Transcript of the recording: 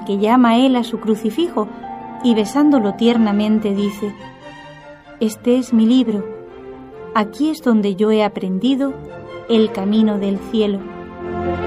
que llama él a su crucifijo y besándolo tiernamente dice: «Este es mi libro, aquí es donde yo he aprendido el camino del cielo».